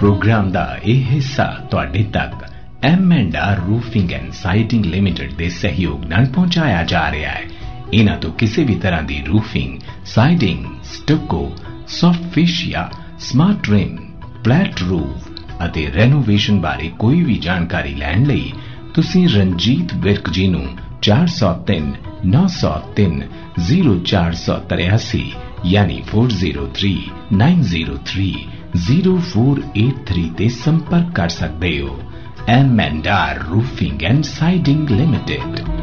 Programme का यह हिस्सा तुहाडे तक M&R roofing and sighting limited के सहयोग नाल पहुंचाया जा रहा है। इन्हां तो किसी भी तरह की roofing, siding, stucco, soft fascia, smart trim, flat roof अते रेनोवेशन बारे कोई भी जानकारी लैण लई तुसीं रंजीत विर्क जी नूं 403 903 0483 यानी 4039030483 ते संपर्क कर सकते हो। M&R roofing and siding limited.